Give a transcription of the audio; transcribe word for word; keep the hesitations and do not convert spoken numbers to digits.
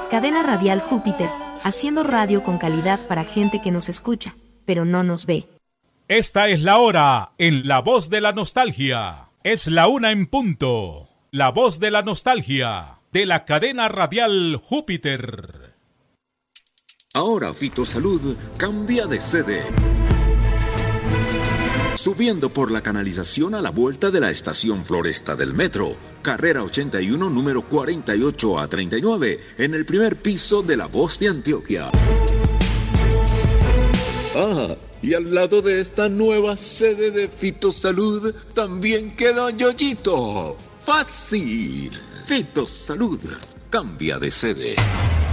Cadena Radial Júpiter, haciendo radio con calidad para gente que nos escucha, pero no nos ve. Esta es la hora en La Voz de la Nostalgia. Es la una en punto. La Voz de la Nostalgia, de la Cadena Radial Júpiter. Ahora Fitosalud cambia de sede. Subiendo por la canalización a la vuelta de la estación Floresta del Metro, carrera ochenta y uno, número cuarenta y ocho a treinta y nueve, en el primer piso de La Voz de Antioquia. Ah, y al lado de esta nueva sede de Fitosalud también queda Yoyito. ¡Fácil! Fitosalud cambia de sede.